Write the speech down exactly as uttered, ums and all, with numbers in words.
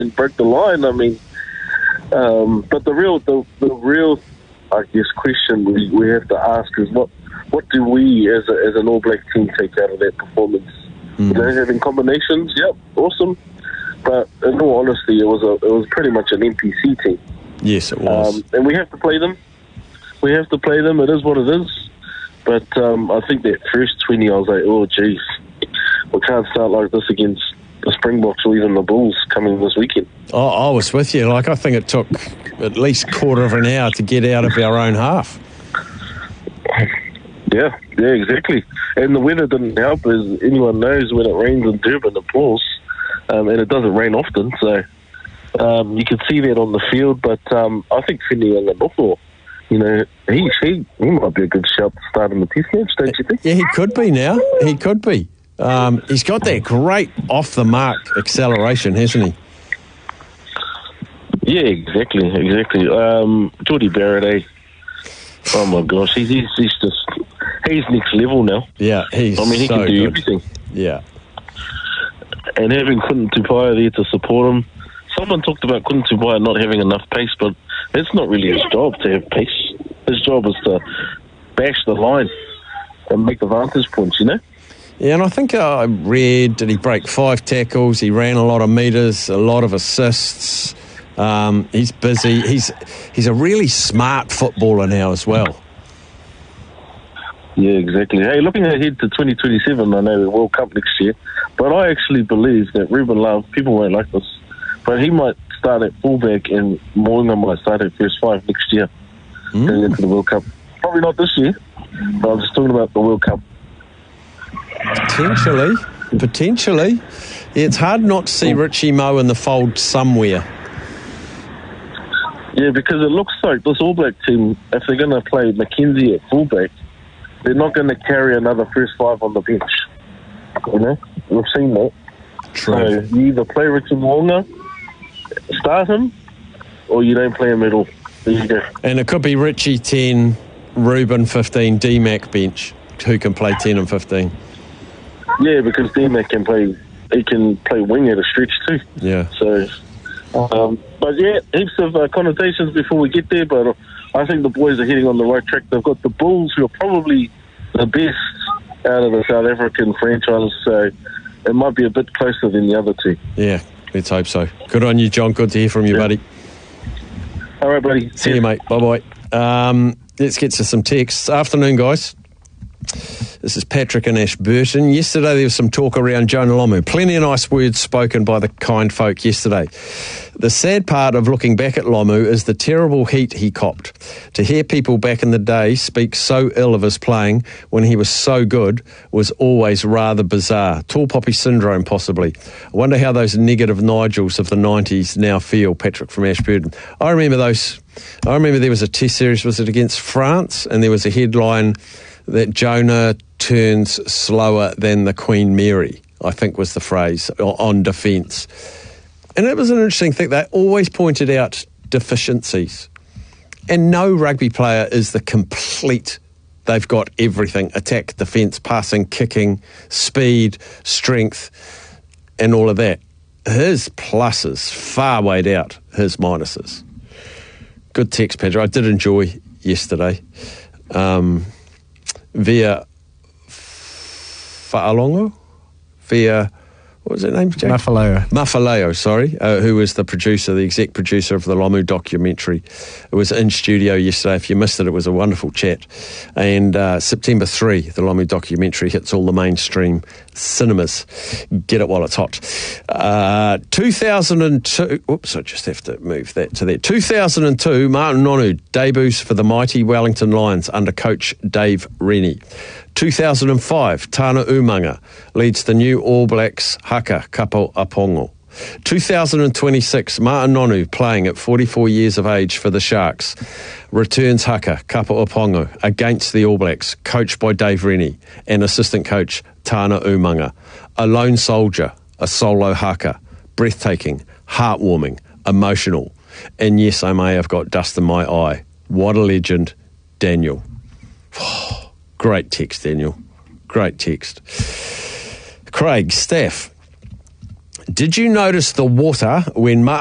and broke the line. I mean, um, but the real, the, the real, I guess, question we, we have to ask is what what do we as a, as an All Black team take out of that performance? Mm. You know, having combinations, yep, awesome. But in all honesty, it was a it was pretty much an N P C team. Yes, it was. Um, and we have to play them. We have to play them. It is what it is. But um, I think that first twenty, I was like, oh, geez, we can't start like this against the Springboks or even the Bulls coming this weekend. Oh, I was with you. Like, I think it took at least a quarter of an hour to get out of our own half. Yeah, yeah, exactly. And the weather didn't help, as anyone knows when it rains in Durban, it pours. Um, and it doesn't rain often, so um, you could see that on the field. But um, I think Whitney Anganoko, you know, he, he he might be a good shout to start in the test match, don't you think? Yeah, he could be now. He could be. Um, he's got that great off-the-mark acceleration, hasn't he? Yeah, exactly, exactly. Um, Jordy Barrett, eh? Oh, my gosh, he's, he's, he's just... He's next level now. Yeah, he's I mean, he so can do good. everything. Yeah. And having Quinton Tupaia there to support him. Someone talked about Quinton Tupaia not having enough pace, but it's not really his job to have pace. His job is to bash the line and make the vantage points, you know? Yeah, and I think I read, did he break five tackles? He ran a lot of metres, a lot of assists. Um, he's busy. He's he's a really smart footballer now as well. Yeah, exactly. Hey, looking ahead to twenty twenty-seven, I know the World Cup next year, but I actually believe that Ruben Love, people won't like this, but he might start at fullback and Mo'unga might start at first five next year, mm. going into the World Cup. Probably not this year, but I'm just talking about the World Cup. Potentially. Potentially. Yeah, it's hard not to see Richie Moe in the fold somewhere. Yeah, because it looks like this All Black team, if they're going to play Mackenzie at fullback, they're not going to carry another first five on the bench. You know? We've seen that. True. So you either play Richie Mo'unga, start him, or you don't play him at all. There you go. And it could be Richie ten, Ruben fifteen, D-Mac bench. Who can play ten and fifteen? Yeah, because D-Mac can play, he can play wing at a stretch too. Yeah. So, um, but yeah, heaps of uh, connotations before we get there, but I think the boys are heading on the right track. They've got the Bulls, who are probably the best out of the South African franchise, so it might be a bit closer than the other two. Yeah, let's hope so. Good on you, John. Good to hear from you, yeah. buddy. All right, buddy. See yeah. you, mate. Bye-bye. Um, let's get to some texts. Afternoon, guys. This is Patrick in Ashburton. Yesterday there was some talk around Jonah Lomu. Plenty of nice words spoken by the kind folk yesterday. The sad part of looking back at Lomu is the terrible heat he copped. To hear people back in the day speak so ill of his playing when he was so good was always rather bizarre. Tall poppy syndrome, possibly. I wonder how those negative Nigels of the nineties now feel. Patrick from Ashburton. I remember those. I remember there was a test series, was it against France? And there was a headline that Jonah turns slower than the Queen Mary, I think was the phrase, on defence. And it was an interesting thing. They always pointed out deficiencies. And no rugby player is the complete, they've got everything, attack, defence, passing, kicking, speed, strength, and all of that. His pluses far weighed out his minuses. Good text, Pedro. I did enjoy yesterday. Um... Via Fa'alongo? Via, what was her name, Jack? Mafaleo. Mafaleo, sorry, uh, who was the producer, the exec producer of the Lomu documentary. It was in studio yesterday. If you missed it, it was a wonderful chat. And uh, September third, the Lomu documentary hits all the mainstream cinemas. Get it while it's hot. Uh, two thousand two, oops, I just have to move that to there. two thousand two, Martin Nonu debuts for the mighty Wellington Lions under coach Dave Rennie. two thousand five, Tana Umanga leads the new All Blacks Haka Kapo Apongo. two thousand twenty-six, Martin Nonu, playing at forty-four years of age for the Sharks, returns Haka Kapo Apongo against the All Blacks, coached by Dave Rennie and assistant coach Tana Umanga. A lone soldier, a solo haka, breathtaking, heartwarming, emotional, and yes, I may have got dust in my eye. What a legend, Daniel. Great text, Daniel. Great text. Craig, Steph. Did you notice the water when